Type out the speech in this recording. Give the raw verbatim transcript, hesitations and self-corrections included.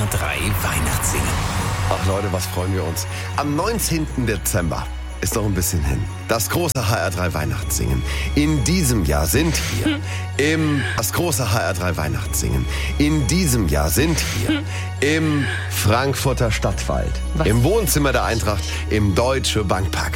R drei Weihnachtssingen. Ach Leute, was freuen wir uns. Am neunzehnten Dezember ist noch ein bisschen hin. Das große H R drei Weihnachtssingen. In diesem Jahr sind wir im... Das große H R drei Weihnachtssingen. In diesem Jahr sind wir im Frankfurter Stadtwald. Was? Im Wohnzimmer der Eintracht im Deutsche Bankpark.